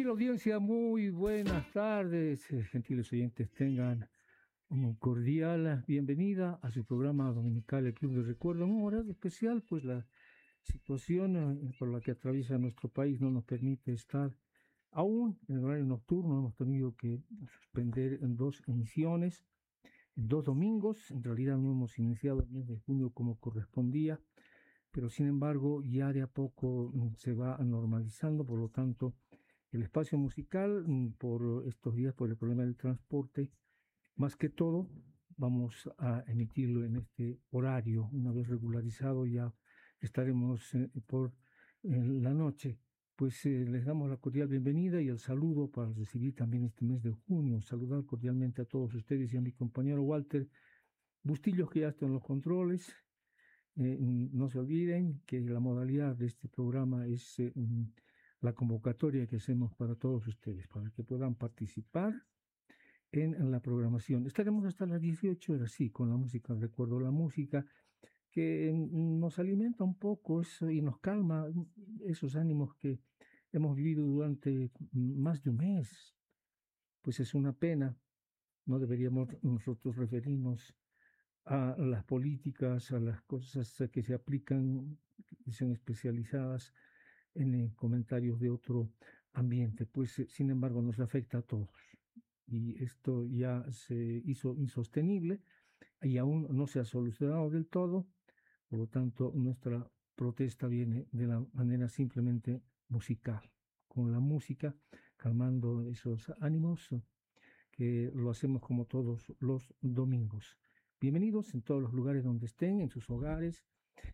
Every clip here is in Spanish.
Querida audiencia, muy buenas tardes. Gentiles oyentes, tengan una cordial bienvenida a su programa dominical El Club de Recuerdo. En un horario especial, pues la situación por la que atraviesa nuestro país no nos permite estar aún en el horario nocturno. Hemos tenido que suspender en dos emisiones, en dos domingos. En realidad no hemos iniciado el mes de junio como correspondía, pero sin embargo ya de a poco se va normalizando. Por lo tanto, el espacio musical, por estos días, por el problema del transporte, más que todo, vamos a emitirlo en este horario. Una vez regularizado, ya estaremos por la noche. Pues les damos la cordial bienvenida y el saludo para recibir también este mes de junio. Saludar cordialmente a todos ustedes y a mi compañero Walter Bustillos, que ya está en los controles. No se olviden que la modalidad de este programa es la convocatoria que hacemos para todos ustedes, para que puedan participar en la programación. Estaremos hasta las 18 horas, sí, con la música. Recuerdo la música que nos alimenta un poco eso y nos calma esos ánimos que hemos vivido durante más de un mes. Pues es una pena, no deberíamos nosotros referirnos a las políticas, a las cosas que se aplican, que son especializadas en comentarios de otro ambiente. Pues, sin embargo, nos afecta a todos. Y esto ya se hizo insostenible y aún no se ha solucionado del todo. Por lo tanto, nuestra protesta viene de la manera simplemente musical, con la música, calmando esos ánimos, que lo hacemos como todos los domingos. Bienvenidos en todos los lugares donde estén, en sus hogares,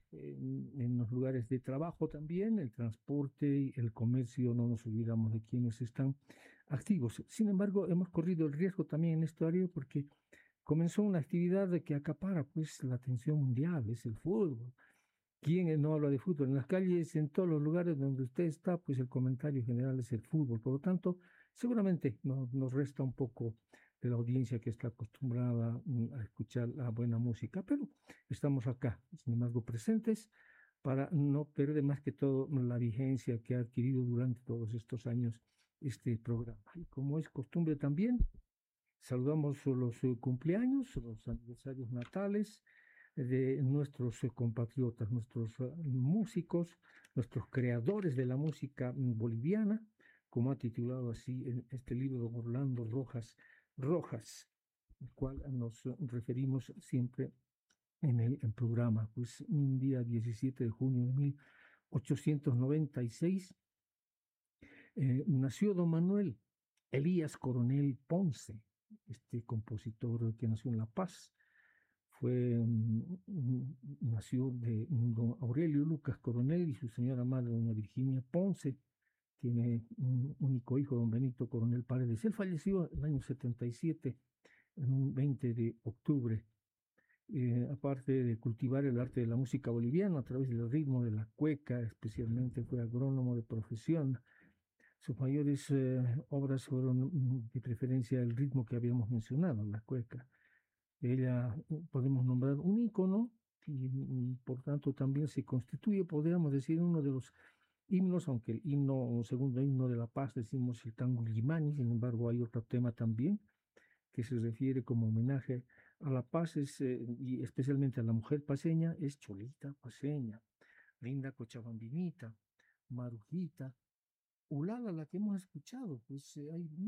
en los lugares de trabajo también, el transporte y el comercio, no nos olvidamos de quienes están activos. Sin embargo, hemos corrido el riesgo también en este área porque comenzó una actividad de que acapara pues la atención mundial, es el fútbol. ¿Quién no habla de fútbol? En las calles, en todos los lugares donde usted está, pues el comentario general es el fútbol. Por lo tanto, seguramente nos resta un poco de la audiencia que está acostumbrada a escuchar la buena música, pero estamos acá, sin embargo, presentes para no perder más que todo la vigencia que ha adquirido durante todos estos años este programa. Y como es costumbre también, saludamos los cumpleaños, los aniversarios natales de nuestros compatriotas, nuestros músicos, nuestros creadores de la música boliviana, como ha titulado así en este libro de Orlando Rojas, al cual nos referimos siempre en el programa. Pues un día 17 de junio de 1896 nació don Manuel Elías Coronel Ponce, este compositor que nació en La Paz. Nació de don Aurelio Lucas Coronel y su señora madre, doña Virginia Ponce. Tiene un único hijo, don Benito Coronel Paredes. Él falleció en el año 77, en un 20 de octubre. Aparte de cultivar el arte de la música boliviana a través del ritmo de la cueca, especialmente fue agrónomo de profesión. Sus mayores obras fueron de preferencia el ritmo que habíamos mencionado, la cueca. Ella podemos nombrar un ícono y por tanto también se constituye, podríamos decir, uno de los himnos, aunque el himno, un segundo himno de la paz, decimos el tango Limani. Sin embargo, hay otro tema también que se refiere como homenaje a la paz, y especialmente a la mujer paseña, es Cholita Paseña, Linda Cochabambinita, Marujita, Ulala, la que hemos escuchado. Pues hay